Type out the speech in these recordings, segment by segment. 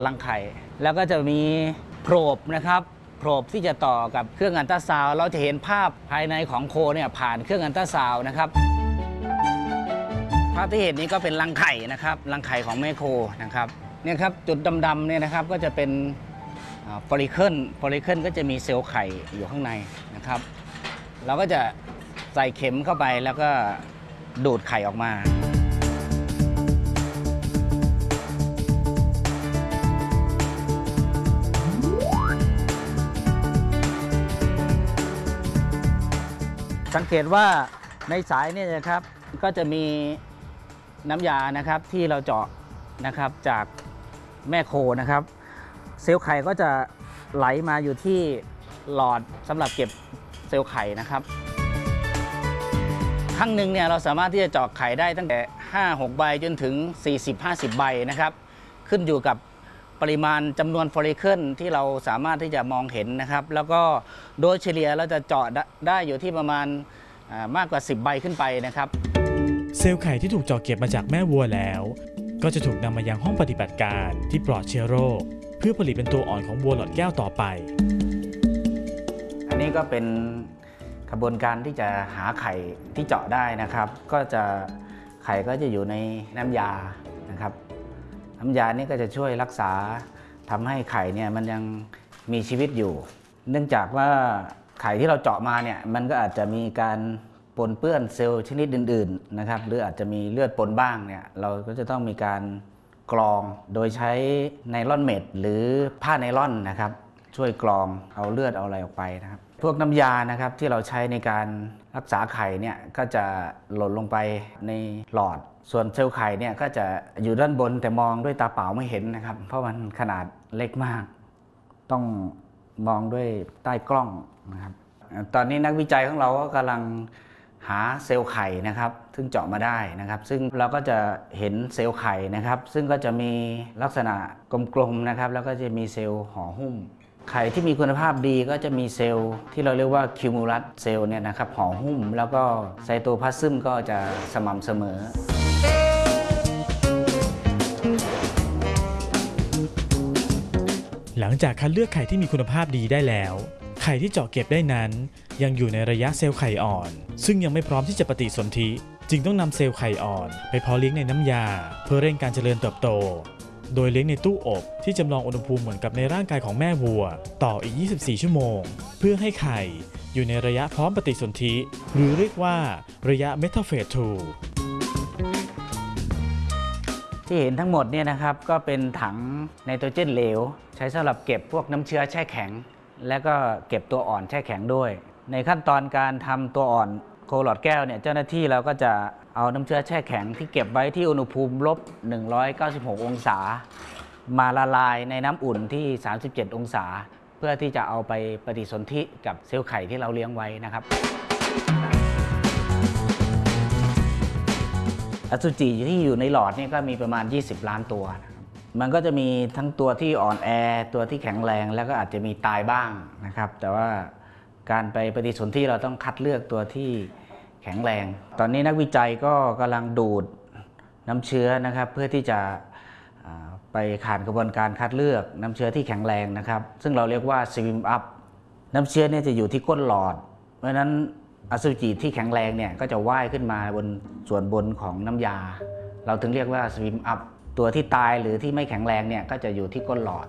รังไข่แล้วก็จะมีโพรบนะครับโพรบที่จะต่อกับเครื่องอัลตราซาวด์เราจะเห็นภาพภายในของโคเนี่ยผ่านเครื่องอัลตราซาวด์นะครับภาพที่เห็นนี้ก็เป็นรังไข่นะครับรังไข่ของแม่โคนะครับเนี่ยครับจุดดำๆเนี่ยนะครับก็จะเป็นฟอลิเคิลก็จะมีเซลล์ไข่อยู่ข้างในนะครับเราก็จะใส่เข็มเข้าไปแล้วก็ดูดไข่ออกมาสังเกตว่าในสายเนี่ยนะครับก็จะมีน้ำยานะครับที่เราเจาะนะครับจากแม่โคนะครับเซลล์ไข่ก็จะไหลมาอยู่ที่หลอดสำหรับเก็บเซลล์ไข่นะครับครั้งหนึ่งเนี่ยเราสามารถที่จะเจาะไข่ได้ตั้งแต่ 5-6 ใบจนถึง 40-50 ใบนะครับขึ้นอยู่กับปริมาณจำนวนฟอลิเคิลที่เราสามารถที่จะมองเห็นนะครับแล้วก็โดยเฉลี่ยเราจะเจาะได้อยู่ที่ประมาณมากกว่า10 ใบขึ้นไปนะครับเซลล์ไข่ที่ถูกเจาะเก็บมาจากแม่วัวแล้วก็จะถูกนำมายังห้องปฏิบัติการที่ปลอดเชื้อโรคเพื่อผลิตเป็นตัวอ่อนของวัวหลอดแก้วต่อไปอันนี้ก็เป็นกระบวนการที่จะหาไข่ที่เจาะได้นะครับก็จะไข่ก็จะอยู่ในน้ำยานะครับน้ำยานี้ก็จะช่วยรักษาทำให้ไข่เนี่ยมันยังมีชีวิตอยู่เนื่องจากว่าไข่ที่เราเจาะมาเนี่ยมันก็อาจจะมีการปนเปื้อนเซลล์ชนิดอื่นๆนะครับหรืออาจจะมีเลือดปนบ้างเนี่ยเราก็จะต้องมีการกรองโดยใช้ไนลอนเม็ดหรือผ้าไนลอนนะครับช่วยกรองเอาเลือดเอาอะไรออกไปนะครับพวกน้ำยานะครับที่เราใช้ในการรักษาไข่เนี่ยก็จะหล่นลงไปในหลอดส่วนเซลล์ไข่เนี่ยก็จะอยู่ด้านบนแต่มองด้วยตาเปล่าไม่เห็นนะครับเพราะมันขนาดเล็กมากต้องมองด้วยใต้กล้องนะครับตอนนี้นักวิจัยของเราก็กำลังหาเซลล์ไข่นะครับซึ่งเจาะมาได้นะครับซึ่งเราก็จะเห็นเซลล์ไข่นะครับซึ่งก็จะมีลักษณะกลมๆนะครับแล้วก็จะมีเซลล์ห่อหุ้มไข่ที่มีคุณภาพดีก็จะมีเซลล์ที่เราเรียกว่าคิวมูลัสเซลล์เนี่ยนะครับห่อหุ้มแล้วก็ไซโตพลาซึมก็จะสม่ำเสมอหลังจากคัดเลือกไข่ที่มีคุณภาพดีได้แล้วไข่ที่เจาะเก็บได้นั้นยังอยู่ในระยะเซลล์ไข่อ่อนซึ่งยังไม่พร้อมที่จะปฏิสนธิจึงต้องนำเซลล์ไข่อ่อนไปเพาะเลี้ยงในน้ำยาเพื่อเร่งการเจริญเติบโตโดยเลี้ยงในตู้อบที่จำลองอุณหภูมิเหมือนกับในร่างกายของแม่วัวต่ออีก24ชั่วโมงเพื่อให้ไข่อยู่ในระยะพร้อมปฏิสนธิหรือเรียกว่าระยะเมตาเฟส 2 ที่เห็นทั้งหมดเนี่ยนะครับก็เป็นถังไนโตรเจนเหลวใช้สำหรับเก็บพวกน้ำเชื้อแช่แข็งและก็เก็บตัวอ่อนแช่แข็งด้วยในขั้นตอนการทำตัวอ่อนโคหลอดแก้วเนี่ยเจ้าหน้าที่เราก็จะเอาน้ำเชื้อแช่แข็งที่เก็บไว้ที่อุณหภูมิ-196 องศามาละลายในน้ำอุ่นที่37องศาเพื่อที่จะเอาไปปฏิสนธิกับเซลล์ไข่ที่เราเลี้ยงไว้นะครับอสุจิที่อยู่ในหลอดนี่ก็มีประมาณ20ล้านตัวนะครับมันก็จะมีทั้งตัวที่อ่อนแอตัวที่แข็งแรงแล้วก็อาจจะมีตายบ้างนะครับแต่ว่าการไปปฏิสนธิเราต้องคัดเลือกตัวที่แข็งแรงตอนนี้นักวิจัยก็กำลังดูดน้ำเชื้อนะครับเพื่อที่จะไปผ่านกระบวนการคัดเลือกน้ำเชื้อที่แข็งแรงนะครับซึ่งเราเรียกว่า swim up น้ำเชื้อเนี่ยจะอยู่ที่ก้นหลอดเพราะฉะนั้นอสุจิที่แข็งแรงเนี่ยก็จะว่ายขึ้นมาบนส่วนบนของน้ำยาเราถึงเรียกว่า swim up ตัวที่ตายหรือที่ไม่แข็งแรงเนี่ยก็จะอยู่ที่ก้นหลอด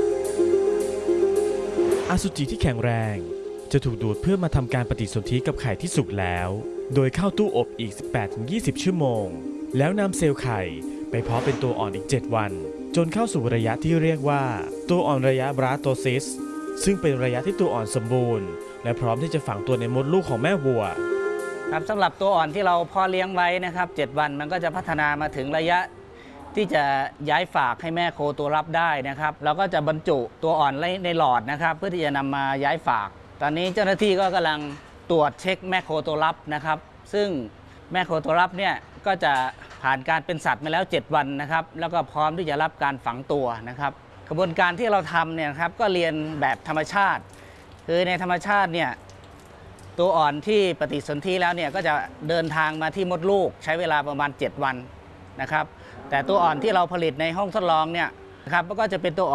อสุจิที่แข็งแรงจะถูกดูดเพื่อมาทำการปฏิสนธิกับไข่ที่สุกแล้วโดยเข้าตู้อบอีก 18-20 ชั่วโมงแล้วนำเซลล์ไข่ไปเพาะเป็นตัวอ่อนอีก 7 วันจนเข้าสู่ระยะที่เรียกว่าตัวอ่อนระยะบราโตซิสซึ่งเป็นระยะที่ตัวอ่อนสมบูรณ์และพร้อมที่จะฝังตัวในมดลูกของแม่วัวครับสำหรับตัวอ่อนที่เราเพาะเลี้ยงไว้นะครับ7 วันมันก็จะพัฒนามาถึงระยะที่จะย้ายฝากให้แม่โคตัวรับได้นะครับเราก็จะบรรจุตัวอ่อนในหลอดนะครับเพื่อที่จะนำมาย้ายฝากตอนนี้เจ้าหน้าที่ก็กำลังตรวจเช็คแม่โคตัวรับนะครับซึ่งแม่โคตัวรับเนี่ยก็จะผ่านการเป็นสัตว์มาแล้ว7 วันนะครับแล้วก็พร้อมที่จะรับการฝังตัวนะครับกระบวนการที่เราทำเนี่ยครับก็เรียนแบบธรรมชาติคือในธรรมชาติเนี่ยตัวอ่อนที่ปฏิสนธิแล้วเนี่ยก็จะเดินทางมาที่มดลูกใช้เวลาประมาณ7 วันนะครับแต่ตัวอ่อนที่เราผลิตในห้องทดลองเนี่ยครับก็จะเป็นตัว